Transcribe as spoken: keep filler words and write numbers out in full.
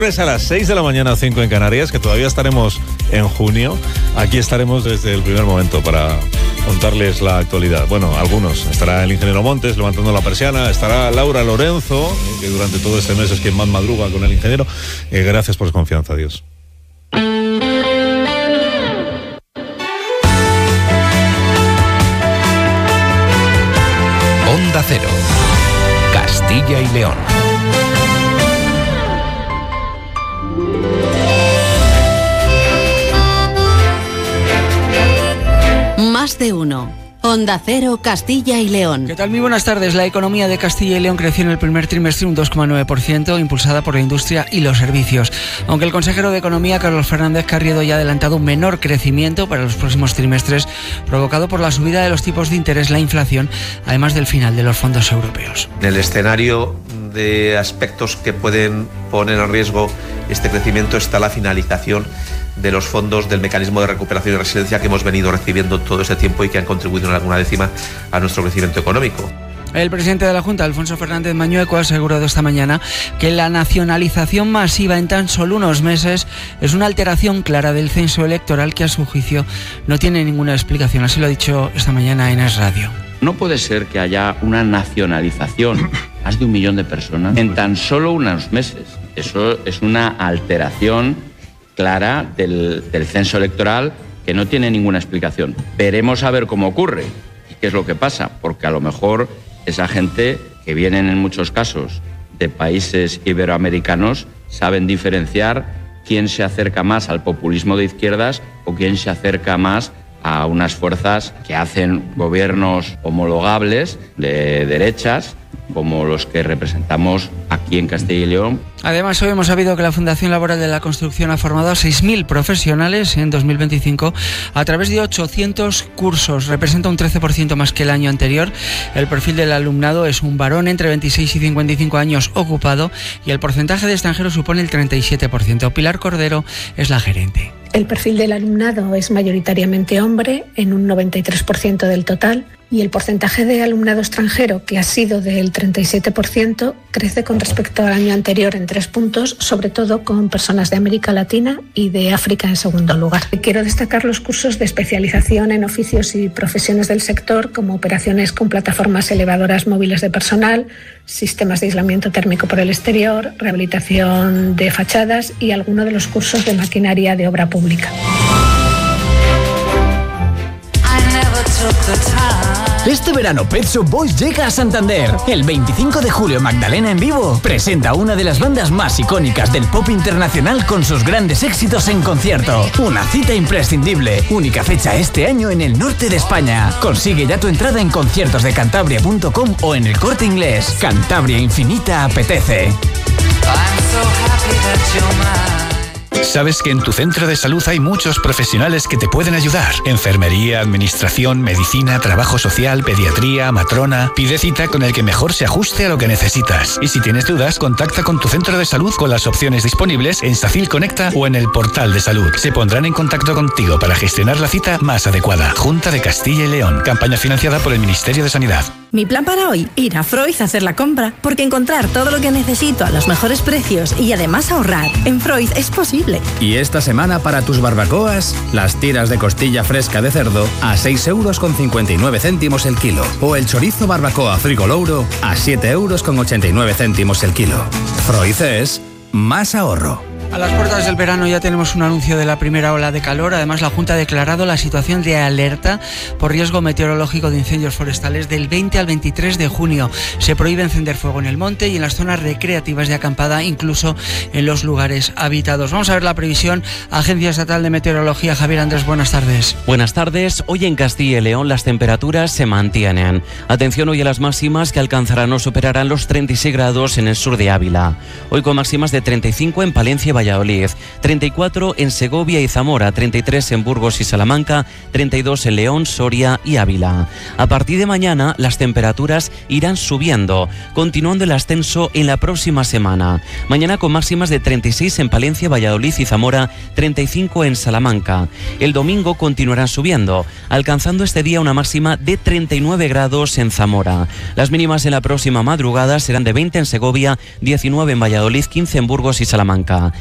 A las seis de la mañana, cinco en Canarias, que todavía estaremos en junio. Aquí estaremos desde el primer momento para contarles la actualidad. Bueno, algunos. Estará el ingeniero Montes levantando la persiana, estará Laura Lorenzo, que durante todo este mes es quien más madruga con el ingeniero. Eh, gracias por su confianza, adiós. Onda Cero, Castilla y León. Más de uno. Onda Cero, Castilla y León. ¿Qué tal? Muy buenas tardes. La economía de Castilla y León creció en el primer trimestre un dos coma nueve por ciento, impulsada por la industria y los servicios. Aunque el consejero de Economía, Carlos Fernández Carriedo, ya ha adelantado un menor crecimiento para los próximos trimestres, provocado por la subida de los tipos de interés, la inflación, además del final de los fondos europeos. En el escenario de aspectos que pueden poner en riesgo este crecimiento está la finalización de los fondos del mecanismo de recuperación y resiliencia que hemos venido recibiendo todo este tiempo y que han contribuido en alguna décima a nuestro crecimiento económico. El presidente de la Junta, Alfonso Fernández Mañueco, ha asegurado esta mañana que la nacionalización masiva en tan solo unos meses es una alteración clara del censo electoral que, a su juicio, no tiene ninguna explicación. Así lo ha dicho esta mañana en Es Radio. No puede ser que haya una nacionalización, más de un millón de personas, en tan solo unos meses. Eso es una alteración clara del, del censo electoral que no tiene ninguna explicación. Veremos a ver cómo ocurre y qué es lo que pasa, porque a lo mejor esa gente que vienen en muchos casos de países iberoamericanos saben diferenciar quién se acerca más al populismo de izquierdas o quién se acerca más a unas fuerzas que hacen gobiernos homologables de derechas, como los que representamos aquí en Castilla y León. Además, hoy hemos sabido que la Fundación Laboral de la Construcción ha formado a seis mil profesionales en dos mil veinticinco a través de ochocientos cursos. Representa un trece por ciento más que el año anterior. El perfil del alumnado es un varón entre veintiséis y cincuenta y cinco años ocupado y el porcentaje de extranjeros supone el treinta y siete por ciento. Pilar Cordero es la gerente. El perfil del alumnado es mayoritariamente hombre, en un noventa y tres por ciento del total, y el porcentaje de alumnado extranjero, que ha sido del treinta y siete por ciento, crece con respecto al año anterior en tres puntos, sobre todo con personas de América Latina y de África en segundo lugar. Quiero destacar los cursos de especialización en oficios y profesiones del sector, como operaciones con plataformas elevadoras móviles de personal, sistemas de aislamiento térmico por el exterior, rehabilitación de fachadas y algunos de los cursos de maquinaria de obra pública. Este verano Pet Shop Boys llega a Santander. El veinticinco de julio Magdalena en vivo presenta una de las bandas más icónicas del pop internacional con sus grandes éxitos en concierto. Una cita imprescindible. Única fecha este año en el norte de España. Consigue ya tu entrada en conciertos de cantabria punto com o en El Corte Inglés. Cantabria Infinita apetece. ¿Sabes que en tu centro de salud hay muchos profesionales que te pueden ayudar? Enfermería, administración, medicina, trabajo social, pediatría, matrona. Pide cita con el que mejor se ajuste a lo que necesitas. Y si tienes dudas, contacta con tu centro de salud con las opciones disponibles en Safil Conecta o en el portal de salud. Se pondrán en contacto contigo para gestionar la cita más adecuada. Junta de Castilla y León. Campaña financiada por el Ministerio de Sanidad. Mi plan para hoy, ir a Freud a hacer la compra, porque encontrar todo lo que necesito a los mejores precios y además ahorrar en Freud es posible. Y esta semana para tus barbacoas, las tiras de costilla fresca de cerdo a seis euros con cincuenta y nueve céntimos el kilo. O el chorizo barbacoa Frigolouro a siete euros con ochenta y nueve céntimos el kilo. Freud es más ahorro. A las puertas del verano ya tenemos un anuncio de la primera ola de calor. Además, la Junta ha declarado la situación de alerta por riesgo meteorológico de incendios forestales del veinte al veintitrés de junio. Se prohíbe encender fuego en el monte y en las zonas recreativas de acampada, incluso en los lugares habitados. Vamos a ver la previsión. Agencia Estatal de Meteorología. Javier Andrés, buenas tardes. Buenas tardes. Hoy en Castilla y León las temperaturas se mantienen. Atención hoy a las máximas que alcanzarán o superarán los treinta y seis grados en el sur de Ávila. Hoy con máximas de treinta y cinco en Palencia y Valladolid, treinta y cuatro en Segovia y Zamora, treinta y tres en Burgos y Salamanca, treinta y dos en León, Soria y Ávila. A partir de mañana las temperaturas irán subiendo, continuando el ascenso en la próxima semana. Mañana con máximas de treinta y seis en Palencia, Valladolid y Zamora, treinta y cinco en Salamanca. El domingo continuarán subiendo, alcanzando este día una máxima de treinta y nueve grados en Zamora. Las mínimas en la próxima madrugada serán de veinte en Segovia, diecinueve en Valladolid, quince en Burgos y Salamanca.